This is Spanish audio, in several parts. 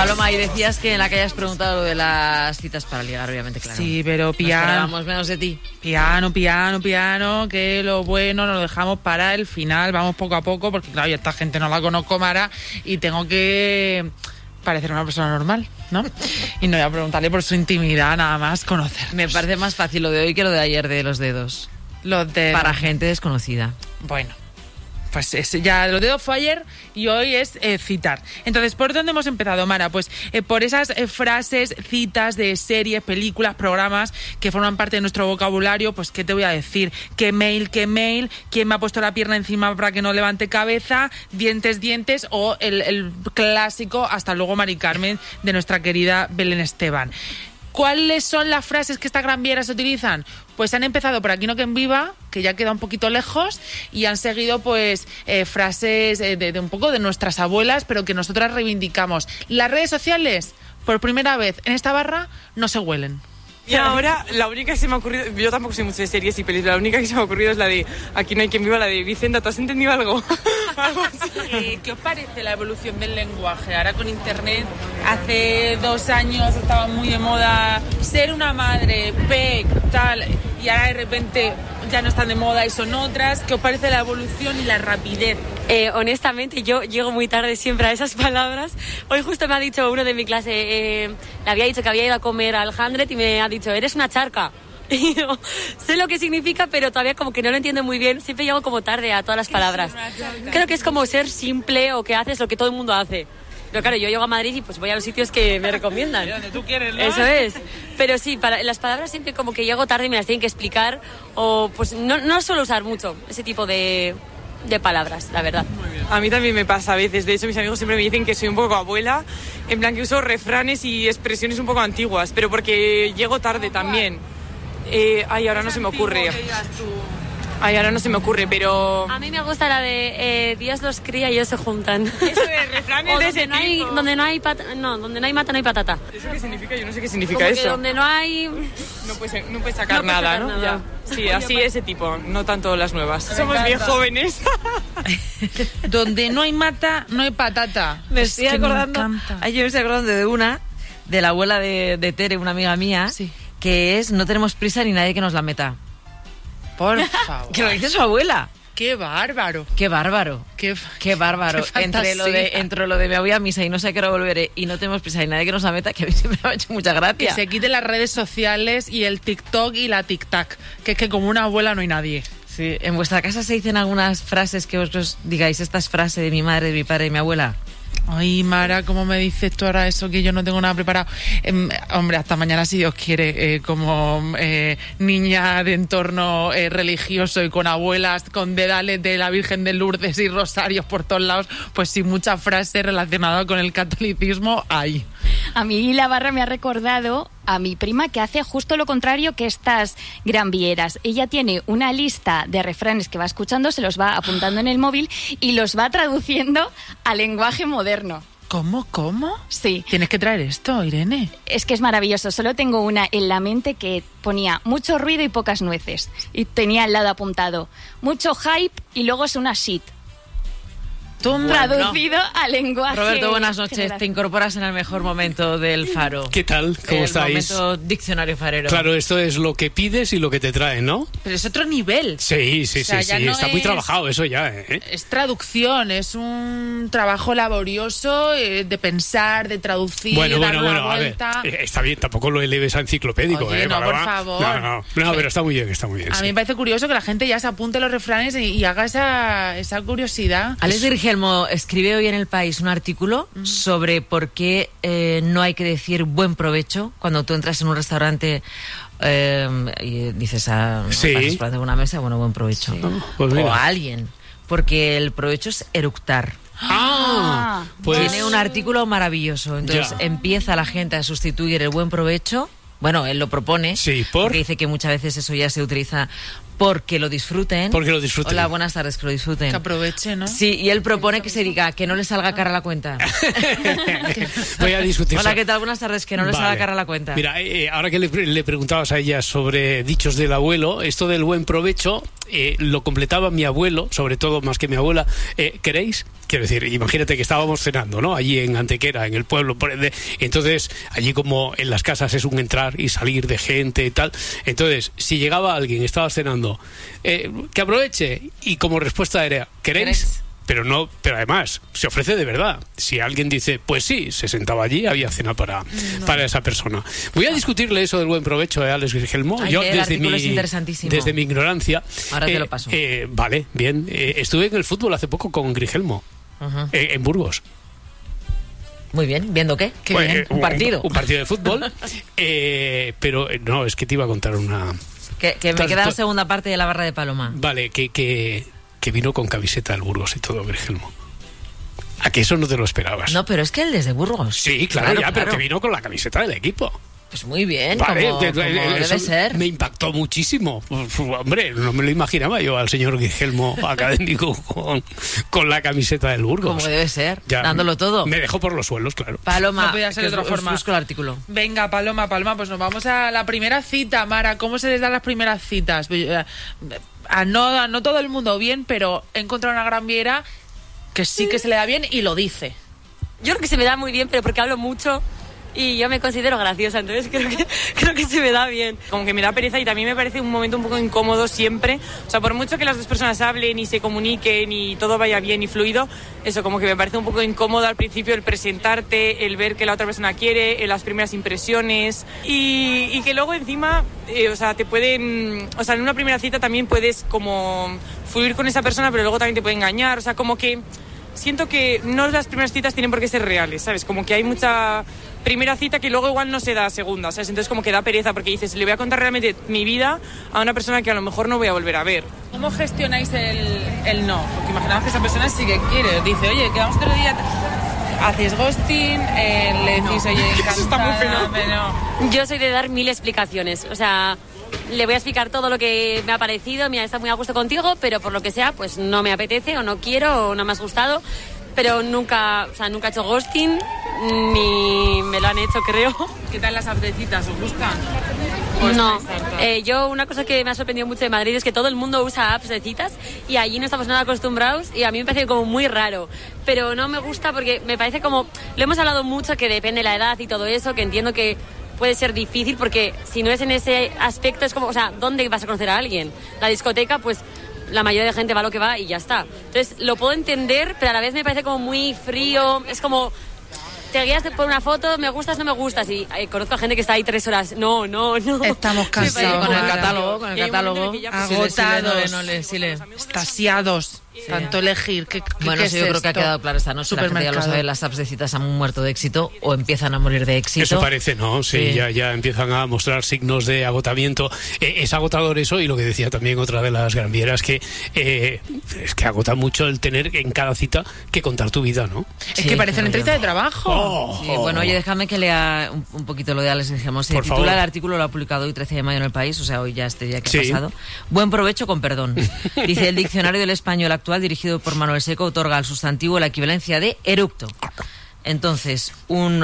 Paloma, y decías que en la que hayas preguntado lo de las citas para ligar, obviamente, claro. Sí, pero piano. Nos esperábamos menos de ti. Piano, que lo bueno nos lo dejamos para el final, vamos poco a poco, porque claro, yo esta gente no la conozco, Mara, y tengo que parecer una persona normal, ¿no? Y no voy a preguntarle por su intimidad, nada más conocer. Me parece más fácil lo de hoy que lo de ayer de los dedos. Los dedos. Para gente desconocida. Bueno. Pues ya los dedos fue ayer y hoy es citar. Entonces, ¿por dónde hemos empezado, Mara? Pues por esas frases, citas de series, películas, programas que forman parte de nuestro vocabulario. Pues, ¿qué te voy a decir? ¿Qué mail? ¿Quién me ha puesto la pierna encima para que no levante cabeza? Dientes, o el clásico Hasta luego, Mari Carmen, de nuestra querida Belén Esteban. ¿Cuáles son las frases que estas gran vieras utilizan? Pues han empezado por Aquí no quien viva, que ya queda un poquito lejos, y han seguido pues frases de un poco de nuestras abuelas, pero que nosotras reivindicamos. Las redes sociales, por primera vez en esta barra, no se huelen. Y ahora, la única que se me ha ocurrido, yo tampoco soy mucho de series y películas, la única que se me ha ocurrido es la de Aquí no hay quien viva, la de Vicenta. ¿Tú has entendido algo? Algo así. ¿Qué os parece la evolución del lenguaje? Ahora con internet, hace 2 años estaba muy de moda ser una madre, tal, y ahora de repente ya no están de moda y son otras. ¿Qué os parece la evolución y la rapidez? Honestamente, yo llego muy tarde siempre a esas palabras. Hoy justo me ha dicho uno de mi clase, le había dicho que había ido a comer al 100 y me ha dicho, eres una charca. Y yo sé lo que significa, pero todavía como que no lo entiendo muy bien. Siempre llego como tarde a todas las palabras. Creo que es como ser simple o que haces lo que todo el mundo hace. Pero claro, yo llego a Madrid y pues voy a los sitios que me recomiendan. Donde tú quieres, ¿no? Eso es. Pero sí, para las palabras siempre como que llego tarde y me las tienen que explicar. O pues no suelo usar mucho ese tipo de palabras, la verdad. A mí también me pasa a veces. De hecho, mis amigos siempre me dicen que soy un poco abuela. En plan que uso refranes y expresiones un poco antiguas. Pero porque llego tarde también. Ahora no se me ocurre. Ahora no se me ocurre, pero... A mí me gusta la de Dios los cría y ellos se juntan. Eso de refranes de ese tipo. Donde no hay mata, no hay patata. ¿Eso qué significa? Yo no sé qué significa como eso. Que donde no hay... No puedes sacar nada, ¿no? Ya. Sí, así ese tipo, no tanto las nuevas. Somos bien jóvenes. Donde no hay mata, no hay patata. Me estoy acordando... Ayer me estoy acordando de la abuela de Tere, una amiga mía, sí, que es no tenemos prisa ni nadie que nos la meta. Por favor. Que lo dice su abuela. ¡Qué bárbaro! ¡Qué bárbaro! ¡Qué bárbaro! Entre lo de me voy a misa y no sé a qué hora volveré y no tenemos prisa y nadie que nos la meta, que a mí siempre me ha hecho mucha gracia. Que se quiten las redes sociales y el TikTok y la tic-tac, que es que como una abuela no hay nadie. Sí. ¿En vuestra casa se dicen algunas frases que vosotros digáis, esta es frase de mi madre, de mi padre, de mi abuela? Ay, Mara, ¿cómo me dices tú ahora eso que yo no tengo nada preparado? Hombre, hasta mañana si Dios quiere, como niña de entorno religioso y con abuelas, con dedales de la Virgen de Lourdes y rosarios por todos lados, pues sí, muchas frases relacionadas con el catolicismo hay. A mí la barra me ha recordado a mi prima, que hace justo lo contrario que estas gran vieras. Ella tiene una lista de refranes que va escuchando, se los va apuntando en el móvil y los va traduciendo al lenguaje moderno. ¿Cómo? Sí. Tienes que traer esto, Irene. Es que es maravilloso. Solo tengo una en la mente que ponía mucho ruido y pocas nueces. Y tenía al lado apuntado mucho hype y luego es una shit. Traducido al lenguaje. Roberto, buenas noches. General. Te incorporas en el mejor momento del Faro. ¿Qué tal? ¿Cómo estáis? El momento diccionario farero. Claro, esto es lo que pides y lo que te traen, ¿no? Pero es otro nivel. Sí. O sea, sí. No está muy trabajado eso ya, ¿eh? Es traducción, es un trabajo laborioso de pensar, de traducir, bueno, dar una vuelta. A ver, está bien, tampoco lo eleves a enciclopédico, Oye, no, por favor. No, pero está muy bien. A mí me parece curioso que la gente ya se apunte los refranes y haga esa curiosidad. Alex Dirgelmo escribe hoy en El País un artículo sobre por qué no hay que decir buen provecho cuando tú entras en un restaurante y dices pasas por una mesa, bueno, buen provecho. Sí. Pues o a alguien, porque el provecho es eructar. Pues... Tiene un artículo maravilloso. Entonces empieza la gente a sustituir el buen provecho. Bueno, él lo propone, porque dice que muchas veces eso ya se utiliza porque lo disfruten. Hola, buenas tardes, que lo disfruten. Que aproveche, ¿no? Sí, y él propone que se diga que no le salga cara a la cuenta. Voy a discutir. Hola, ¿qué tal? Buenas tardes, que no le salga cara a la cuenta. Mira, ahora que le preguntabas a ella sobre dichos del abuelo, esto del buen provecho, lo completaba mi abuelo, sobre todo más que mi abuela. ¿Queréis? Quiero decir, imagínate que estábamos cenando, ¿no? Allí en Antequera, en el pueblo. Entonces, allí como en las casas es un entrar y salir de gente y tal. Entonces, si llegaba alguien, estaba cenando, que aproveche, y como respuesta era, ¿queréis? Pero además, se ofrece de verdad. Si alguien dice, pues sí, se sentaba allí, había cena para esa persona. Voy a discutirle eso del buen provecho a Alex Grigelmo. Yo, desde mi ignorancia. Ahora te lo paso. Vale, bien. Estuve en el fútbol hace poco con Grigelmo, en Burgos. Muy bien. ¿Viendo qué? Qué bien. Un partido. Un partido de fútbol. Pero no, es que te iba a contar una... Que me queda la segunda parte de la barra de Paloma. Vale, que vino con camiseta del Burgos y todo, Grigelmo. ¿A que eso no te lo esperabas? No, pero es que él es de Burgos. Sí, claro. Pero que vino con la camiseta del equipo. Pues muy bien, vale, como debe ser. Me impactó muchísimo. Hombre, no me lo imaginaba yo al señor Grigelmo académico con la camiseta del Burgos. Como debe ser, dándolo todo. Me dejó por los suelos, claro. Paloma, no podía ser de otra forma. Busco el artículo. Venga, Paloma, pues nos vamos a la primera cita, Mara. ¿Cómo se les dan las primeras citas? No todo el mundo bien, pero he encontrado una gran viera que sí que se le da bien y lo dice. Yo creo que se me da muy bien, pero porque hablo mucho y yo me considero graciosa, entonces creo que se me da bien. Como que me da pereza y también me parece un momento un poco incómodo siempre. O sea, por mucho que las dos personas hablen y se comuniquen y todo vaya bien y fluido, eso como que me parece un poco incómodo al principio el presentarte, el ver que la otra persona quiere, las primeras impresiones y que luego encima, o sea, te pueden... O sea, en una primera cita también puedes como fluir con esa persona, pero luego también te puede engañar. O sea, como que siento que no las primeras citas tienen por qué ser reales, ¿sabes? Como que hay mucha primera cita que luego igual no se da segunda, ¿sabes? Entonces como que da pereza porque dices, le voy a contar realmente mi vida a una persona que a lo mejor no voy a volver a ver. ¿Cómo gestionáis el no? Porque imaginamos que esa persona sí que quiere. Dice, oye, quedamos otro día... Haces ghosting, le decís, oye, encantada, eso está muy feo. Yo soy de dar 1000 explicaciones, o sea... Le voy a explicar todo lo que me ha parecido, mira, está muy a gusto contigo, pero por lo que sea, pues no me apetece o no quiero o no me has gustado, pero nunca he hecho ghosting, ni me lo han hecho, creo. ¿Qué tal las apps de citas? ¿Os gustan? No, yo una cosa que me ha sorprendido mucho de Madrid es que todo el mundo usa apps de citas y allí no estamos nada acostumbrados y a mí me parece como muy raro, pero no me gusta porque me parece como, lo hemos hablado mucho que depende de la edad y todo eso, que entiendo que puede ser difícil porque si no es en ese aspecto es como, o sea, ¿dónde vas a conocer a alguien? La discoteca, pues la mayoría de gente va a lo que va y ya está. Entonces lo puedo entender, pero a la vez me parece como muy frío, es como... Te guías por una foto, me gustas, no me gustas. Y conozco a gente que está ahí 3 horas. No. Estamos cansados. Con el catálogo. Agotados. Estasiados. Sí. Tanto elegir. Bueno, eso yo creo que ha quedado claro esta noche. La gente ya lo sabe, las apps de citas han muerto de éxito o empiezan a morir de éxito. Eso parece, ¿no? Sí. Ya empiezan a mostrar signos de agotamiento. Es agotador eso, y lo que decía también otra de las gran vieras, que es que agota mucho el tener en cada cita que contar tu vida, ¿no? Es que parece una entrevista de trabajo. Sí, bueno, oye, déjame que lea un poquito lo de Alex Grigelmo. Se titula el artículo, lo ha publicado hoy 13 de mayo en El País, o sea, hoy ya este día que ha pasado. Buen provecho con perdón. Dice, el diccionario del español actual, dirigido por Manuel Seco, otorga al sustantivo la equivalencia de eructo. Entonces,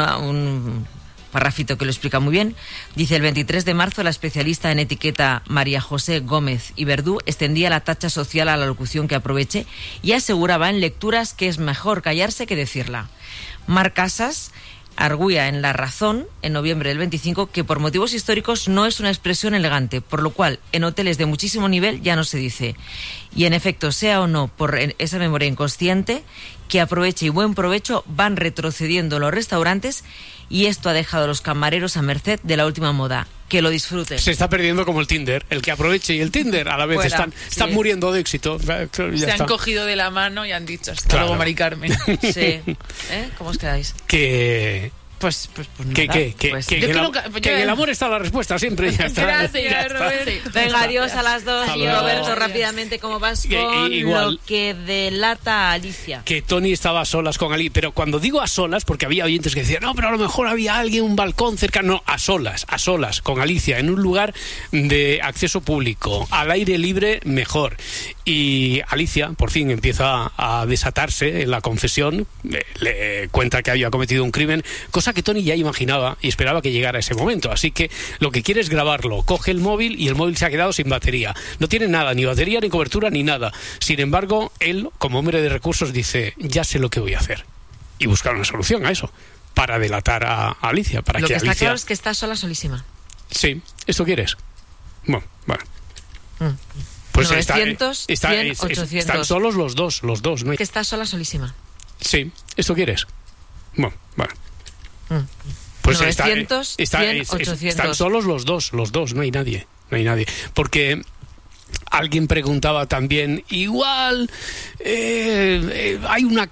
un parrafito que lo explica muy bien. Dice, el 23 de marzo la especialista en etiqueta María José Gómez y Verdú extendía la tacha social a la locución que aproveche y aseguraba en lecturas que es mejor callarse que decirla. Mar Casas arguía en La Razón, en noviembre del 25, que por motivos históricos no es una expresión elegante, por lo cual en hoteles de muchísimo nivel ya no se dice. Y en efecto, sea o no por esa memoria inconsciente, que aproveche y buen provecho van retrocediendo los restaurantes, y esto ha dejado a los camareros a merced de la última moda. Que lo disfruten. Se está perdiendo como el Tinder. El que aproveche y el Tinder a la vez están muriendo de éxito. Se han cogido de la mano y han dicho, hasta luego, Mari Carmen. Sí. ¿Cómo os quedáis? Que en el amor está la respuesta siempre. Ya está. Gracias, Roberto. Venga, adiós a las dos. Y Roberto, rápidamente, ¿cómo vas con igual, lo que delata a Alicia? Que Tony estaba a solas con Ali, pero cuando digo a solas, porque había oyentes que decían, no, pero a lo mejor había alguien, un balcón cercano. No, a solas, con Alicia, en un lugar de acceso público, al aire libre, mejor. Y Alicia, por fin, empieza a desatarse en la confesión, le cuenta que había cometido un crimen, cosa cosa que Tony ya imaginaba y esperaba que llegara ese momento. Así que lo que quiere es grabarlo. Coge el móvil y el móvil se ha quedado sin batería. No tiene nada, ni batería, ni cobertura, ni nada. Sin embargo, él, como hombre de recursos, dice, ya sé lo que voy a hacer. Y buscar una solución a eso, para delatar a Alicia. Para lo que Alicia... está claro es que está sola, solísima. Sí, ¿esto quieres? Bueno, vale. Pues 900, 100, 800. Están solos los dos, ¿no? Que está sola, solísima. Sí, ¿esto quieres? Bueno, vale. Pues 900, 100, 800. Están solos los dos, no hay nadie. Porque alguien preguntaba también, igual hay una